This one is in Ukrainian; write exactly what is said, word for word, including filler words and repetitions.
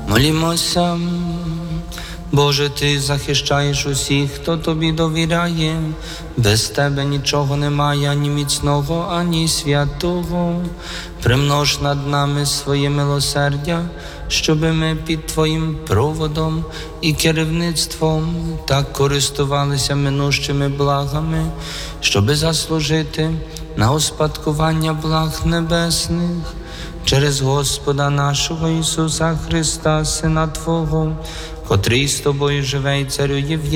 Молімося. Боже, Ти захищаєш усіх, хто Тобі довіряє. Без Тебе нічого немає, ані міцного, ані святого. Примнож над нами своє милосердя, щоби ми під Твоїм проводом і керівництвом так користувалися минущими благами, щоби заслужити на успадкування благ небесних. Через Господа нашого Ісуса Христа, Сина Твого, котрий з Тобою живе і царює в